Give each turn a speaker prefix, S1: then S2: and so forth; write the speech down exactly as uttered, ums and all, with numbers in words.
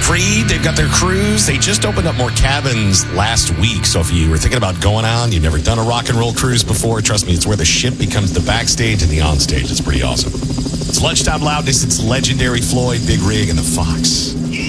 S1: Creed, they've got their cruise. They just opened up more cabins last week. So if you were thinking about going on, you've never done a rock and roll cruise before, trust me, it's where the ship becomes the backstage and the onstage. It's pretty awesome. It's Lunchtime Loudness. It's legendary Floyd, Big Rig, and the Fox.